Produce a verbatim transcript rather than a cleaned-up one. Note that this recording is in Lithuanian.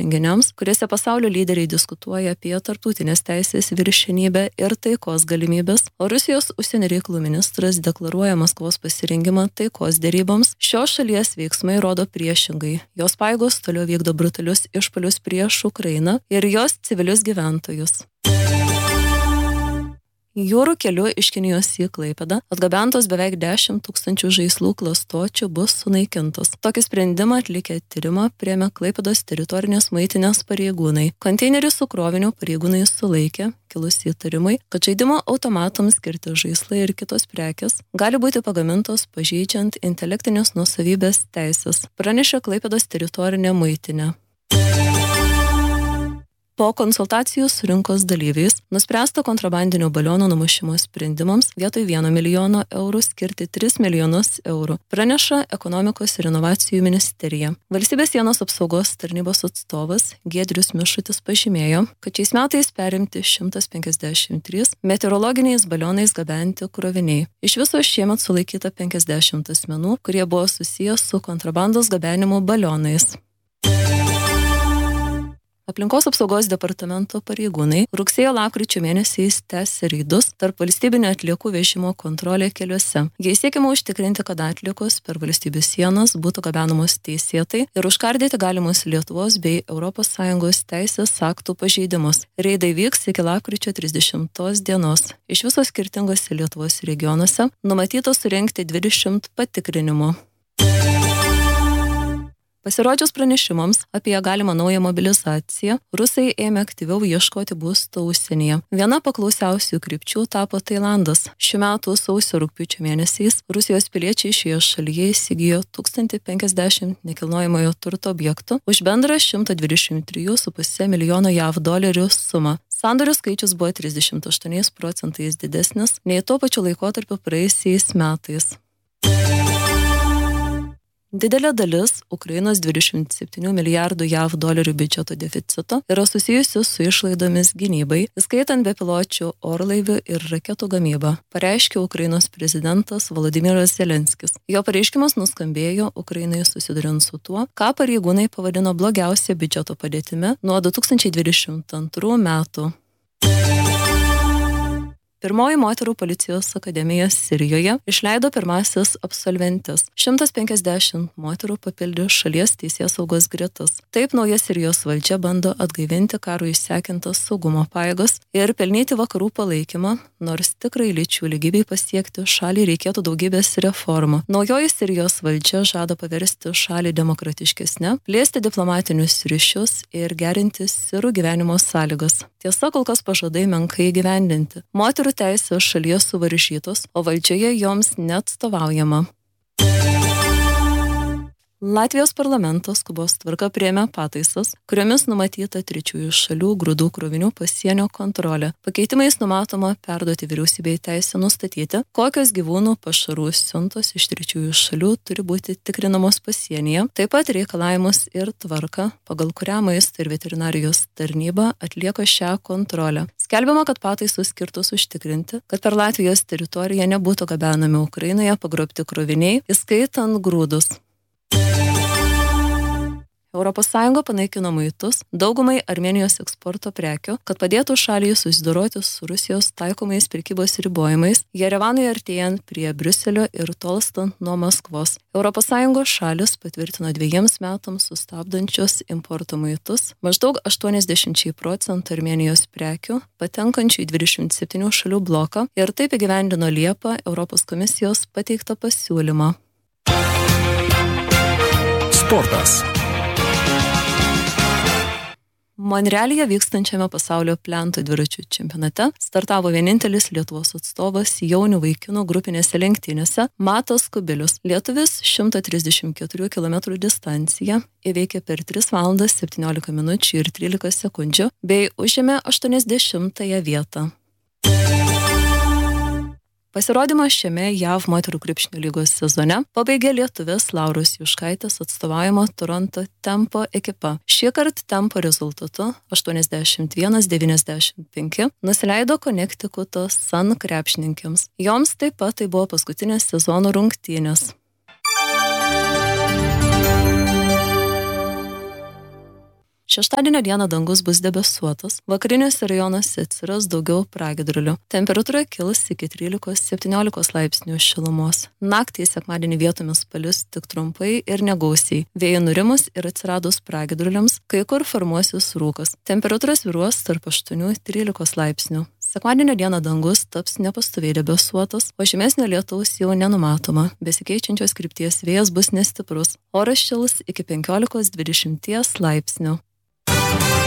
renginiams, kuriuose pasaulio lyderiai diskutuoja apie tarptautinės teisės viršenybę ir taikos galimybės, o Rusijos užsienio reikalų ministras deklaruoja Maskvos pasirengimą taikos deryboms, šios šalies veiksmai rodo priešingai. Jos pajėgos toliau vykdo brutalius išpuolius prieš Ukrainą ir jos civilius gyventojus. Jūrų keliu iš Kinijos į Klaipėdą atgabentos beveik dešimt tūkstančių žaislų klastočių bus sunaikintos. Tokį sprendimą atlikę tyrimą priėmė Klaipėdos teritorinės muitinės pareigūnai. Konteinerį su kroviniu pareigūnai sulaikė, kilus įtarimai, kad žaidimo automatams skirti žaislai ir kitos prekės gali būti pagamintos pažeidžiant intelektinės nuosavybės teisės, pranešė Klaipėdos teritorinė muitinė. Po konsultacijų su rinkos dalyviais nuspręsta kontrabandinio baliono numušimo sprendimams vietoj vieno milijono eurų skirti tris milijonus eurų, praneša Ekonomikos ir inovacijų ministerija. Valstybės sienos apsaugos tarnybos atstovas Giedrius Mišutis pažymėjo, kad šiais metais perimti šimtas penkiasdešimt trys meteorologiniais balionais gabenti kroviniai. Iš viso šiemet sulaikyta penkiasdešimt asmenų, kurie buvo susijęs su kontrabandos gabenimu balionais. Aplinkos apsaugos departamento pareigūnai rugsėjo lapkričio mėnesiais tęsė reidus tarp valstybinio atliekų vežimo kontrolė keliuose. Jais siekiama užtikrinti, kad atliekos per valstybės sienas būtų gabenamos teisėtai ir užkardyti galimus Lietuvos bei Europos Sąjungos teisės aktų pažeidimus. Reidai vyks iki lapkričio trisdešimtos dienos. Iš viso skirtingose Lietuvos regionuose numatyta surengti dvidešimt patikrinimų. Pasirodžius pranešimams apie galimą naują mobilizaciją, rusai ėmė aktyviau ieškoti būsto užsienyje. Viena paklausiausių krypčių tapo Tailandas. Šių metų sausio rugpjūčio mėnesiais Rusijos piliečiai šioje šalyje įsigijo tūkstantį penkiasdešimt nekilnojamojo turto objektų už bendrą šimtą dvidešimt tris su puse milijono jav dolerių sumą. Sandorių skaičius buvo trisdešimt aštuoniais procentais didesnis nei tuo pačiu laikotarpiu praėjusiais metais. Didelė dalis Ukrainos dvidešimt septynių milijardų jav dolerių biudžeto deficito yra susijusi su išlaidomis gynybai, įskaitant bepiločių orlaivių ir raketų gamybą, pareiškė Ukrainos prezidentas Volodymyras Zelenskis. Jo pareiškimas nuskambėjo Ukrainai susiduriant su tuo, ką pareigūnai pavadino blogiausia biudžeto padėtimi nuo du tūkstančiai dvidešimt antrų metų. Pirmoji moterų policijos akademija Sirijoje išleido pirmasis absolventes. šimtas penkiasdešimt moterų papildė šalies teisėsaugos gretas. Taip nauja Sirijos valdžia bando atgaivinti karui išsekintas saugumo pajėgas ir pelnyti vakarų palaikymą, nors tikrai lyčių lygybei pasiekti šaliai reikėtų daugybės reformų. Naujoji Sirijos valdžia žada paversti šalį demokratiškesnę, plėsti diplomatinius ryšius ir gerinti sirų gyvenimo sąlygas. Tiesa, kol kas pažadai menkai įgyvendinti. Moterų teisės šalyje suvaržytos, o valdžioje joms neatstovaujama. Latvijos parlamentas skubos tvarka priėmė pataisas, kuriomis numatyta trečiųjų šalių grūdų krovinių pasienio kontrolė. Pakeitimais numatoma perduoti vyriausybei teisę nustatyti, kokios gyvūnų pašarų siuntos iš trečiųjų šalių turi būti tikrinamos pasienyje, taip pat reikalavimus ir tvarką, pagal kurią maisto ir veterinarijos tarnyba atlieka šią kontrolę. Skelbiama, kad pataisos skirtos užtikrinti, kad per Latvijos teritoriją nebūtų gabenami Ukrainoje pagrobti kroviniai, įskaitant grūdus. Europos Sąjunga panaikino muitus daugumai Armėnijos eksporto prekių, kad padėtų šaliai susidoroti su Rusijos taikomais prekybos ribojimais, Jerevanui artėjant prie Briuselio ir tolstant nuo Maskvos. Europos Sąjungos šalis patvirtino dviejiems metams sustabdančios importo muitus maždaug aštuoniasdešimt procentų Armėnijos prekių, patenkančių į dvidešimt septynių šalių bloką, ir taip įgyvendino Liepą Europos komisijos pateiktą pasiūlymą. Sportas. Monrealyje vykstančiame pasaulio plento dviračių čempionate startavo vienintelis Lietuvos atstovas jaunių vaikinų grupinėse lenktynėse Matas Kubilius. Lietuvis šimto trisdešimt keturių kilometrų distanciją įveikė per tris valandas septyniolika minučių ir trylika sekundžių bei užėmė aštuoniasdešimtąją vietą. Pasirodymą šiame jav moterų krepšinio lygos sezone pabaigė lietuvės Lauros Juškaitės atstovaujama Toronto Tempo ekipa. Šįkart Tempo rezultatu aštuoniasdešimt vienas devyniasdešimt penki nusileido Konektikuto Sun krepšininkėms. Joms taip pat tai buvo paskutinės sezono rungtynės. Šeštadienio dieną dangus bus debesuotas, vakariniuose rajonuose atsiras daugiau pragiedrulių. Temperatūra kils iki trylikos septyniolikos laipsnių šilumos. Naktį sekmadienį vietomis palis tik trumpai ir negausiai. Vėjai nurimus ir atsiradus pragiedruliams, kai kur formuosis rūkas. Temperatūra svyruos tarp aštuonių trylikos laipsnių. Sekmadienio dieną dangus taps nepastoviai debesuotas, o žymesnio lietaus jau nenumatoma. Besikeičiančios krypties vėjas bus nestiprus. Oras šils iki penkiolikos dvidešimties laipsnių.